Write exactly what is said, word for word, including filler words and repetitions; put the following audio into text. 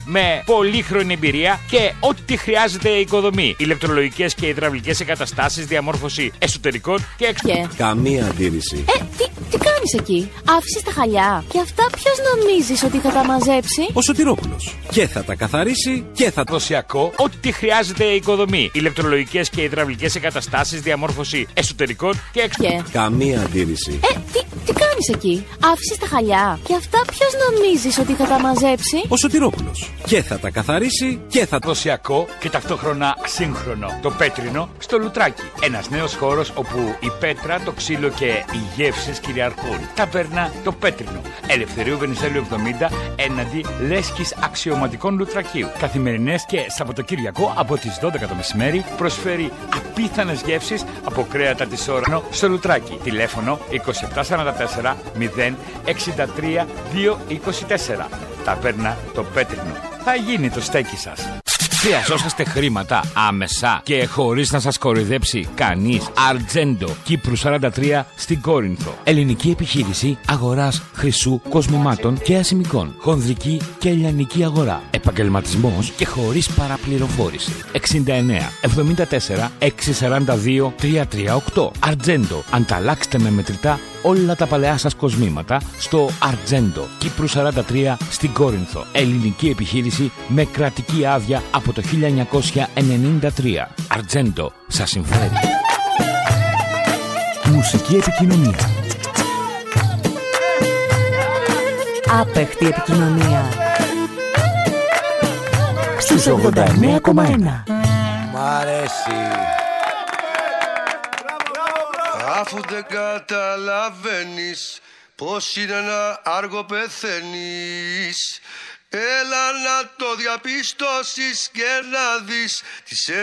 με πολύχρονη εμπειρία και ό,τι χρειάζεται οικοδομή. Ηλεκτρολογικές και υδραυλικές εγκαταστάσεις, διαμόρφωση εσωτερικών και εξωτερικών. Καμία αντίρρηση. Ε, τι, τι κάνεις εκεί? Άφησες τα χαλιά? Και αυτά ποιος νομίζεις ότι θα τα μαζέψει? Ο Σωτηρόπουλος. Και θα τα καθαρίσει και θα... Δοσιακό, ό,τι χρειάζεται οικοδομή. Ηλεκτρολογικές και υδραυλικές εγκαταστάσεις, διαμόρφωση εσωτερικών και εξωτερικών. Καμία αντίρρηση. Ε, τι, τι κάνεις εκεί? Άφησες τα χαλιά? Και αυτά ποιος νομίζεις ότι θα τα μαζέψει? Ο Σωτηρόπουλος. Και θα τα καθαρίσει και θα... Δοσιακό και ταυτόχρονα σύγχρονο. Το πέτρινο στο Λουτράκι. Ένας νέος χώρος όπου η πέτρα, το ξύλο και οι γεύσεις κυριαρχούν. Ταβέρνα το Πέτρινο. Ελευθερίου Βενιζέλου εβδομήντα έναντι Λέσχης Αξιωματικών Λουτρακίου. Καθημερινές και Σαββατοκύριακο από τις δώδεκα το μεσημέρι προσφέρει απίθανες γεύσεις από κρέατα της όρανο στο Λουτράκι. Τηλέφωνο είκοσι επτά σαράντα τέσσερα μηδέν εξήντα τρία διακόσια είκοσι τέσσερα. Ταβέρνα το Πέτρινο. Θα γίνει το στέκι σας. Χρειαζόσαστε χρήματα άμεσα και χωρίς να σας κοροϊδέψει κανείς? Αρτζέντο, Κύπρου σαράντα τρία στην Κόρινθο. Ελληνική επιχείρηση αγοράς χρυσού, κοσμημάτων και ασημικών. Χονδρική και λιανική αγορά. Επαγγελματισμός και χωρίς παραπληροφόρηση. εξήντα εννέα εβδομήντα τέσσερα εξακόσια σαράντα δύο τριακόσια τριάντα οκτώ. Αρτζέντο. Ανταλλάξτε με μετρητά όλα τα παλαιά σας κοσμήματα στο Αρτζέντο, Κύπρου σαράντα τρία στην Κόρινθο. Ελληνική επιχείρηση με κρατική άδεια από το χίλια εννιακόσια ενενήντα τρία. Αρτζέντο, σας συμφέρει. Μουσική επικοινωνία. Άπεχτη επικοινωνία. Στους ογδόντα εννέα κόμμα ένα. Μ' αρέσει. Αφού δεν καταλαβαίνεις πως είναι να άργο πεθαίνεις, έλα να το διαπιστώσεις και να δεις τις